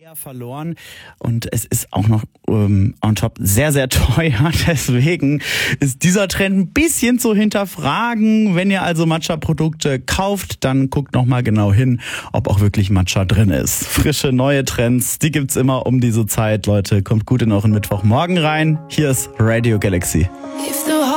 verloren und es ist auch noch on top sehr, sehr teuer. Deswegen ist dieser Trend ein bisschen zu hinterfragen. Wenn ihr also Matcha-Produkte kauft, dann guckt noch mal genau hin, ob auch wirklich Matcha drin ist. Frische, neue Trends, die gibt's immer um diese Zeit. Leute, kommt gut in euren Mittwochmorgen rein. Hier ist Radio Galaxy.